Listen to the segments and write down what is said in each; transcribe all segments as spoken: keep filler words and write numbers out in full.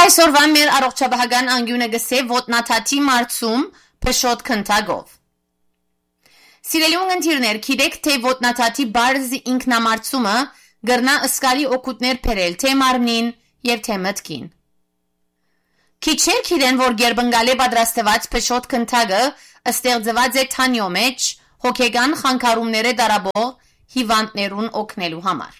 այսօրվա մեր առողջապահական անկյունը գսե ոտնաթաթի մարցում փշոտ քնթագով։ Սիրելի ունգընտիրներ, գիտեք թե ոտնաթաթի բարձ ինքնամարցումը գրնա ըսկալի օգուտներ բերել թե մարմնին եւ թե մտքին։ Քիչեր գիտեն, որ գերբնգալե պատրաստված փշոտ քնթագը ստեղծված է թանյո մեջ հոգեգան խանգարումները դարաբող հիվանդներուն օգնելու համար։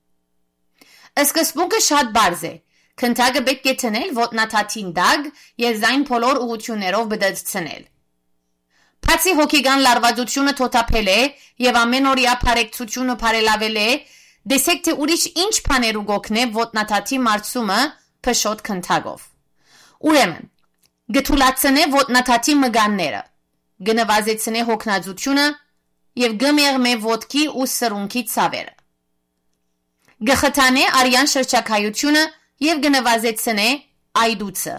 Սկզբունքը շատ բարձ է։ Քնթագը պետք է տնել ոտնաթաթին դագ եւ զայն բոլոր ուղություններով բդացնել։ Բացի հոգեգան լարվածությունը թոթափել է եւ ամենօրյա բարեկցությունը բարելավել է, դեսեք թե ուրիշ ինչ բաներու գոքնե ոտնաթաթի մարցումը փշոտ քնթագով։ Ուրեմն, գթուլացնե ոտնաթաթի մգանները, գնվազեցնե հոգնածությունը եւ գմեղմե ոտքի ու սրունքի ցավերը։ Գխթանե արյան շրջակայությունը եւ գնվազեցնե այդուցը։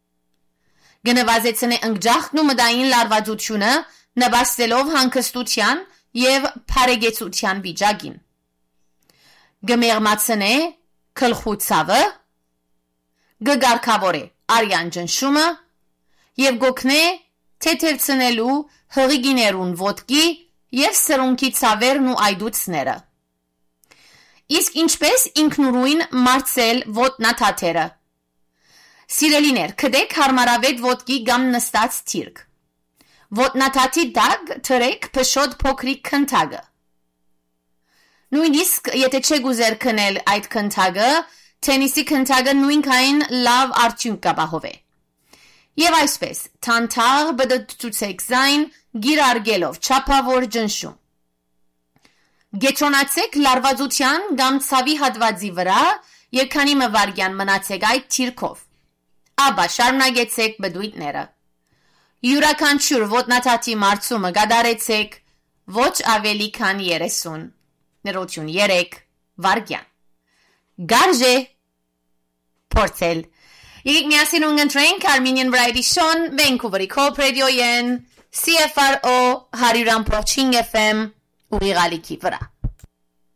Գնվազեցնե ընկճախն ու մտային լարվածությունը նպաստելով հանգստության եւ բարեկեցության վիճակին։ Գմեղմացնե գլխու ցավը, գգարկավորե արյան ճնշումը եւ գոքնե թեթևցնելու հղիգիներուն ոտքի եւ սրունքի ցավերն ու այդուցները։ Իսկ ինչպես ինքնուրույն մարցել ոտնաթաթերը։ Սիրելիներ, գտեք հարմարավետ ոտքի կամ նստած թիրք։ Ոտնաթաթի դագ թրեք փշոտ փոքրիկ քնթագը։ Նույնիսկ եթե չեք ուզեր քնել այդ քնթագը, թենիսի քնթագը նույնքային լավ արդյունք կապահովե։ Եվ այսպես, թանթաղ բդտուցեք զայն գիրարգելով չափավոր ճնշում։ Գեչոնացեք լարվածության կամ ցավի հատվածի վրա եւ քանի մվարգյան մնացեք այդ թիրքով։ Ապա շարունակեցեք բդույթները։ Յուրաքանչյուր ոտնաթաթի մարցումը գդարեցեք ոչ ավելի քան երեսուն, ներողություն երեք վարգյան։ Գարժե փորձել։ Եկեք միասին ունգընտրենք Armenian Variety Show Vancouver-ի Coop Radio-ին C F R O one hundred point five F M ուղիղալիքի վրա։